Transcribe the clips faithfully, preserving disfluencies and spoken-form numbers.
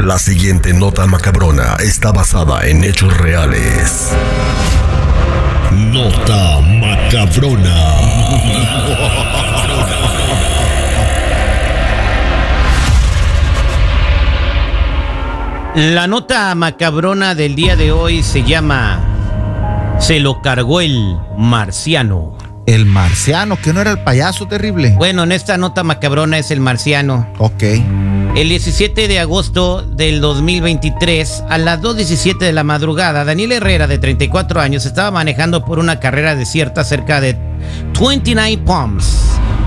La siguiente nota macabrona está basada en hechos reales. Nota macabrona. La nota macabrona del día de hoy se llama Se lo cargó el marciano. El marciano, que no era el payaso terrible. Bueno, en esta nota macabrona es el marciano. Ok. El diecisiete de agosto del dos mil veintitrés, a las dos diecisiete de la madrugada, Daniel Herrera, de treinta y cuatro años, estaba manejando por una carrera desierta cerca de veintinueve Palms.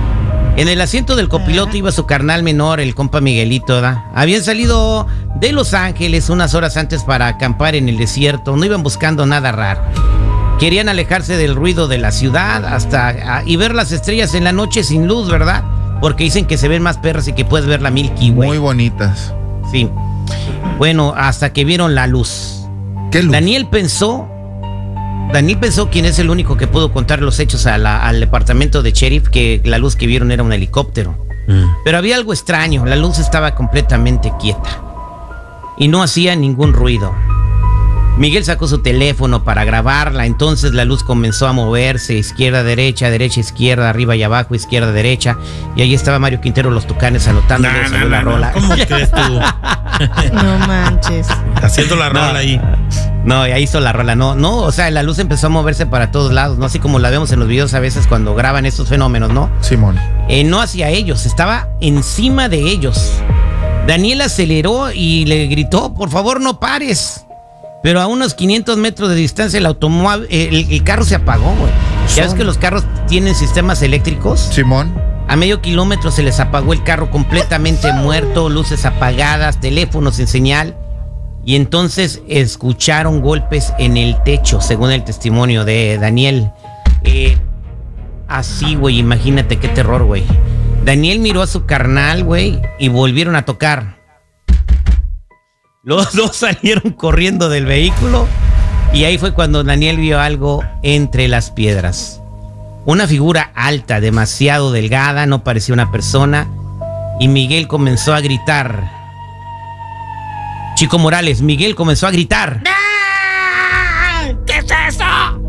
En el asiento del copiloto iba su carnal menor, el compa Miguelito, ¿verdad? Habían salido de Los Ángeles unas horas antes para acampar en el desierto. No iban buscando nada raro. Querían alejarse del ruido de la ciudad hasta y ver las estrellas en la noche sin luz, ¿verdad? Porque dicen que se ven más perras y que puedes ver la Milky Way. Muy bonitas. Sí. Bueno, hasta que vieron la luz. ¿Qué luz? Daniel pensó, Daniel pensó, quien es el único que pudo contar los hechos a la, al departamento de sheriff, que la luz que vieron era un helicóptero. Mm. Pero había algo extraño, la luz estaba completamente quieta y no hacía ningún ruido. Miguel sacó su teléfono para grabarla, entonces la luz comenzó a moverse, izquierda, derecha, derecha, izquierda, arriba y abajo, izquierda, derecha, y ahí estaba Mario Quintero Los Tucanes anotando nah, nah, la nah, rola. ¿Cómo crees tú? No manches. Haciendo la rola no, ahí. No, ahí hizo la rola, no, no, o sea, la luz empezó a moverse para todos lados, no así como la vemos en los videos a veces cuando graban estos fenómenos, ¿no? Simón. Eh, no hacia ellos, estaba encima de ellos. Daniel aceleró y le gritó, por favor no pares. Pero a unos quinientos metros de distancia el automóvil, el, el carro se apagó, güey. ¿Ya ves que los carros tienen sistemas eléctricos? Simón. A medio kilómetro se les apagó el carro completamente muerto, luces apagadas, teléfonos sin señal. Y entonces escucharon golpes en el techo, según el testimonio de Daniel. Eh, así, güey, imagínate qué terror, güey. Daniel miró a su carnal, güey, y volvieron a tocar. Los dos salieron corriendo del vehículo y ahí fue cuando Daniel vio algo entre las piedras. Una figura alta, demasiado delgada, no parecía una persona, y Miguel comenzó a gritar. Chico Morales, Miguel comenzó a gritar. ¿Qué es eso?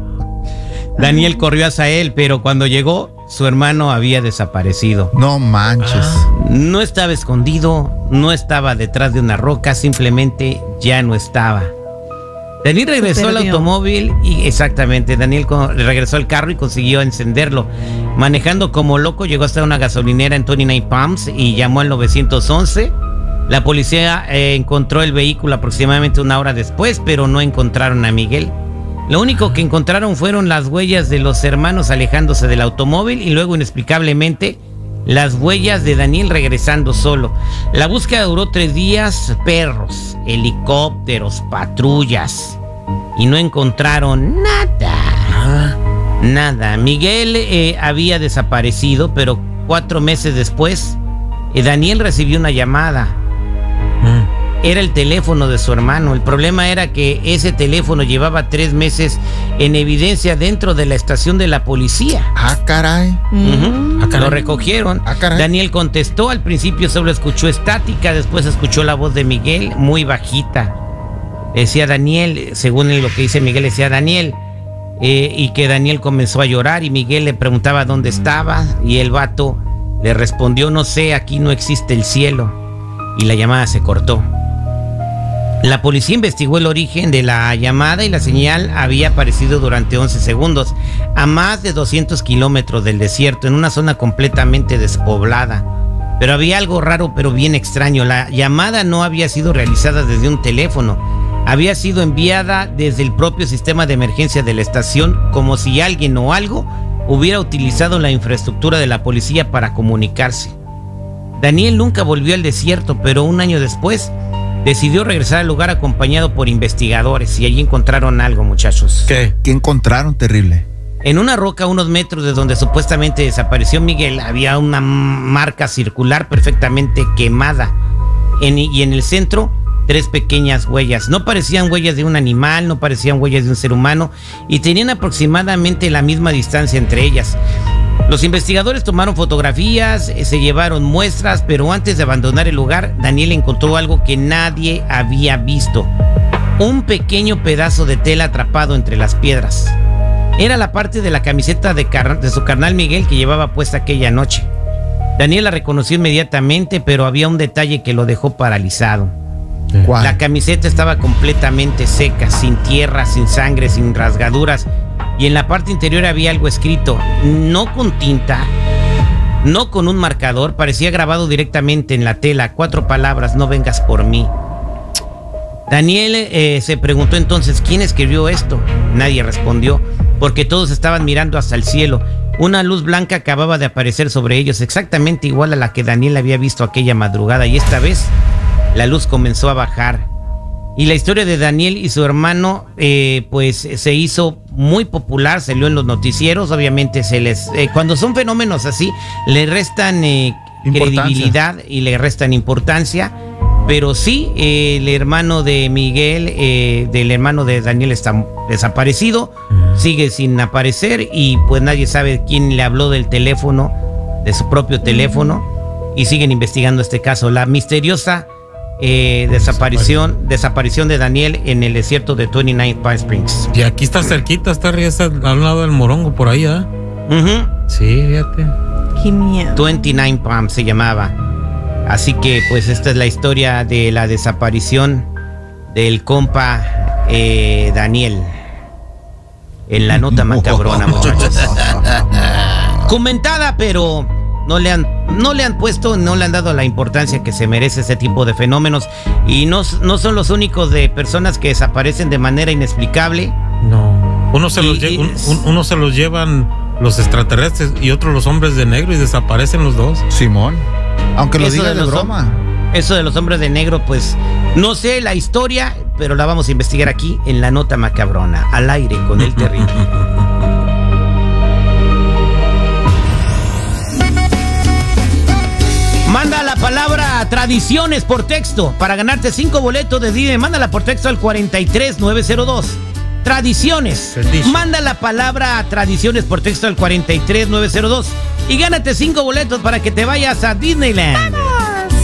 Daniel corrió hacia él, pero cuando llegó, su hermano había desaparecido. No manches. Ah. No estaba escondido, no estaba detrás de una roca, simplemente ya no estaba. Daniel regresó al automóvil y exactamente, Daniel regresó al carro y consiguió encenderlo. Manejando como loco, llegó hasta una gasolinera en veintinueve Palms y llamó al nueve once. La policía eh, encontró el vehículo aproximadamente una hora después, pero no encontraron a Miguel. Lo único que encontraron fueron las huellas de los hermanos alejándose del automóvil y luego inexplicablemente las huellas de Daniel regresando solo. La búsqueda duró tres días, perros, helicópteros, patrullas y no encontraron nada. Ah. Nada. Miguel eh, había desaparecido, pero cuatro meses después eh, Daniel recibió una llamada. Mm. Era el teléfono de su hermano. El problema era que ese teléfono llevaba tres meses en evidencia dentro de la estación de la policía. Ah, caray. Uh-huh. Ah, caray. Lo recogieron. Ah, caray. Daniel contestó. Al principio solo escuchó estática, después escuchó la voz de Miguel muy bajita. Decía Daniel, según lo que dice Miguel, decía Daniel. Eh, y que Daniel comenzó a llorar y Miguel le preguntaba dónde estaba y el vato le respondió, no sé, aquí no existe el cielo. Y la llamada se cortó. La policía investigó el origen de la llamada y la señal había aparecido durante once segundos a más de doscientos kilómetros del desierto, en una zona completamente despoblada. Pero había algo raro, pero bien extraño. La llamada no había sido realizada desde un teléfono. Había sido enviada desde el propio sistema de emergencia de la estación, como si alguien o algo hubiera utilizado la infraestructura de la policía para comunicarse. Daniel nunca volvió al desierto, pero un año después decidió regresar al lugar acompañado por investigadores y allí encontraron algo, muchachos. ¿Qué? ¿Qué encontraron terrible? En una roca a unos metros de donde supuestamente desapareció Miguel había una marca circular perfectamente quemada. En, y en el centro, tres pequeñas huellas. No parecían huellas de un animal, no parecían huellas de un ser humano y tenían aproximadamente la misma distancia entre ellas. Los investigadores tomaron fotografías, eh, se llevaron muestras, pero antes de abandonar el lugar, Daniel encontró algo que nadie había visto. Un pequeño pedazo de tela atrapado entre las piedras. Era la parte de la camiseta de, car- de su carnal Miguel que llevaba puesta aquella noche. Daniel la reconoció inmediatamente, pero había un detalle que lo dejó paralizado. ¿Cuál? La camiseta estaba completamente seca, sin tierra, sin sangre, sin rasgaduras. Y en la parte interior había algo escrito, no con tinta, no con un marcador, parecía grabado directamente en la tela, cuatro palabras: no vengas por mí. Daniel eh, se preguntó entonces, ¿quién escribió esto? Nadie respondió, porque todos estaban mirando hacia el cielo. Una luz blanca acababa de aparecer sobre ellos, exactamente igual a la que Daniel había visto aquella madrugada, y esta vez la luz comenzó a bajar. Y la historia de Daniel y su hermano eh, pues se hizo muy popular, salió en los noticieros. Obviamente se les eh, cuando son fenómenos así le restan eh, credibilidad y le restan importancia. Pero sí, eh, el hermano de Miguel, eh, del hermano de Daniel está desaparecido, sigue sin aparecer, y pues nadie sabe quién le habló del teléfono, de su propio teléfono, y siguen investigando este caso. La misteriosa Eh, desaparición, desaparición de Daniel en el desierto de veintinueve Palm Springs. Y aquí está cerquita, está, está al lado del Morongo, por ahí, ¿eh? Uh-huh. Sí, fíjate. Qué miedo. veintinueve Palm se llamaba. Así que pues esta es la historia de la desaparición del compa eh, Daniel. En la nota macabrona, muchachos. Comentada, pero no le han no le han puesto, no le han dado la importancia que se merece ese tipo de fenómenos. Y no, no son los únicos de personas que desaparecen de manera inexplicable. No. Uno se, Y- los, lle- y- un- un- uno se los llevan los extraterrestres y otros los hombres de negro, y desaparecen los dos. Simón. Aunque lo Eso diga de de los broma. Eso de los hombres de negro, pues no sé la historia, pero la vamos a investigar aquí en la nota macabrona, al aire con el terrible. Manda la palabra tradiciones por texto para ganarte cinco boletos de Dime. Mándala por texto al cuarenta y tres nueve cero dos. Tradiciones. Tradition. Manda la palabra tradiciones por texto al cuarenta y tres nueve cero dos y gánate cinco boletos para que te vayas a Disneyland.